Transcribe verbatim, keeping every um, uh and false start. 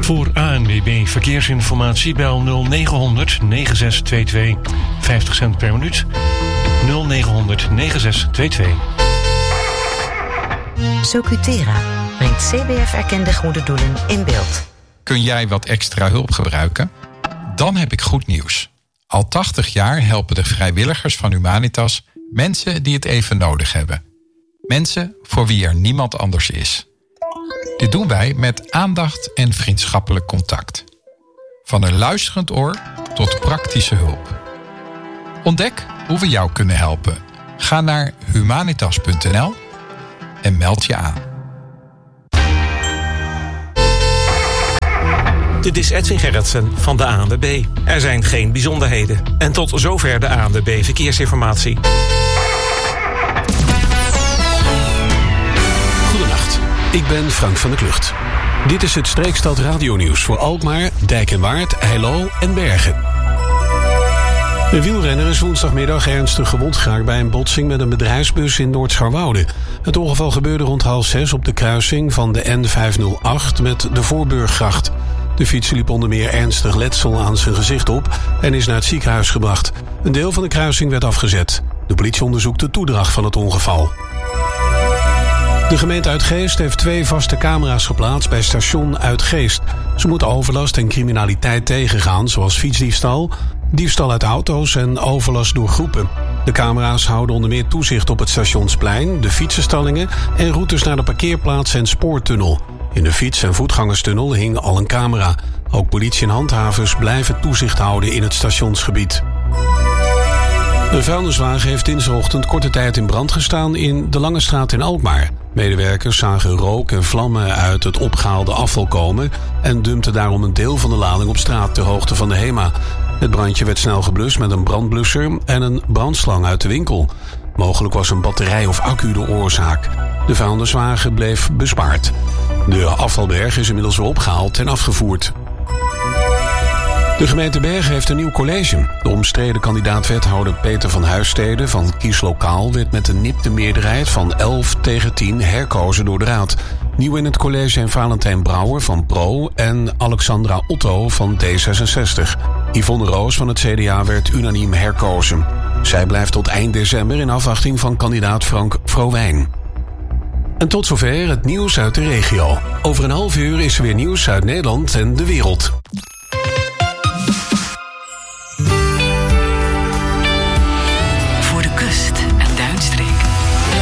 Voor A N W B Verkeersinformatie bel nul negen negen zes twee twee vijftig cent per minuut. nul negen negen zes twee twee. Socutera brengt C B F-erkende goede doelen in beeld. Kun jij wat extra hulp gebruiken? Dan heb ik goed nieuws. Al tachtig jaar helpen de vrijwilligers van Humanitas mensen die het even nodig hebben. Mensen voor wie er niemand anders is. Dit doen wij met aandacht en vriendschappelijk contact. Van een luisterend oor tot praktische hulp. Ontdek hoe we jou kunnen helpen. Ga naar humanitas punt n l en meld je aan. Dit is Edwin Gerritsen van de A N W B. Er zijn geen bijzonderheden. En tot zover de A N W B Verkeersinformatie. Goedenacht, ik ben Frank van der Klucht. Dit is het Streekstad radionieuws voor Alkmaar, Dijk en Waard, Heilo en Bergen. Een wielrenner is woensdagmiddag ernstig gewond geraakt bij een botsing met een bedrijfsbus in Noord-Scharwoude. Het ongeval gebeurde rond half zes op de kruising van de N vijfhonderdacht met de Voorburggracht. De fietser liep onder meer ernstig letsel aan zijn gezicht op en is naar het ziekenhuis gebracht. Een deel van de kruising werd afgezet. De politie onderzoekt de toedracht van het ongeval. De gemeente Uitgeest heeft twee vaste camera's geplaatst bij station Uitgeest. Ze moeten overlast en criminaliteit tegengaan, zoals fietsdiefstal, diefstal uit auto's en overlast door groepen. De camera's houden onder meer toezicht op het stationsplein, de fietsenstallingen en routes naar de parkeerplaats en spoortunnel. In de fiets- en voetgangerstunnel hing al een camera. Ook politie en handhavers blijven toezicht houden in het stationsgebied. Een vuilniswagen heeft dinsdagochtend korte tijd in brand gestaan in de Lange Straat in Alkmaar. Medewerkers zagen rook en vlammen uit het opgehaalde afval komen en dumpten daarom een deel van de lading op straat ter hoogte van de HEMA. Het brandje werd snel geblust met een brandblusser en een brandslang uit de winkel. Mogelijk was een batterij of accu de oorzaak. De vuilniswagen bleef bespaard. De afvalberg is inmiddels weer opgehaald en afgevoerd. De gemeente Bergen heeft een nieuw college. De omstreden kandidaat-wethouder Peter van Huisstede van Kies Lokaal werd met een nipte meerderheid van elf tegen tien herkozen door de raad. Nieuw in het college zijn Valentijn Brouwer van Pro en Alexandra Otto van D zesenzestig. Yvonne Roos van het C D A werd unaniem herkozen. Zij blijft tot eind december in afwachting van kandidaat Frank Vrowijn. En tot zover het nieuws uit de regio. Over een half uur is er weer nieuws uit Nederland en de wereld.